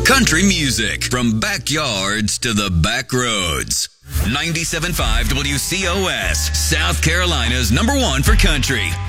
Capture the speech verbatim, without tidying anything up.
Country music from backyards to the back roads. ninety-seven point five W C O S, South Carolina's number one for country.